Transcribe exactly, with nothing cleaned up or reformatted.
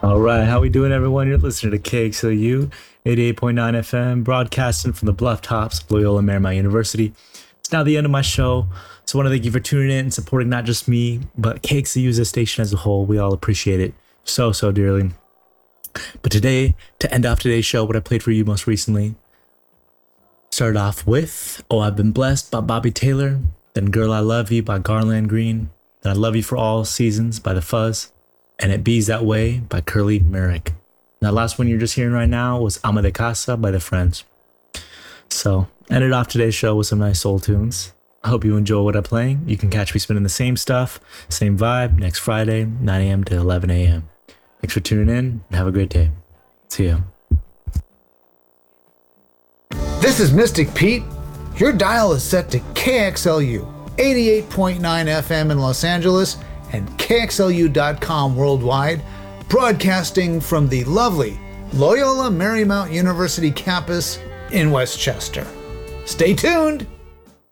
All right, how we doing, everyone? You're listening to K X L U eighty-eight point nine F M, broadcasting from the bluff tops of Loyola Marymount University. It's now the end of my show, so I want to thank you for tuning in and supporting not just me, but K X L U as a station as a whole. We all appreciate it so, so dearly. But today, to end off today's show, what I played for you most recently, started off with Oh, I've Been Blessed by Bobby Taylor, then Girl, I Love You by Garland Green, then I Love You for All Seasons by The Fuzz, and It Bees That Way by Curly Merrick. That last one you're just hearing right now was Ama de Casa by The Friends. So, ended off today's show with some nice soul tunes. I hope you enjoy what I'm playing. You can catch me spinning the same stuff, same vibe, next Friday, nine a.m. to eleven a.m. Thanks for tuning in, and have a great day. See ya. This is Mystic Pete. Your dial is set to K X L U, eighty-eight point nine F M in Los Angeles, and K X L U dot com worldwide, broadcasting from the lovely Loyola Marymount University campus in Westchester. Stay tuned!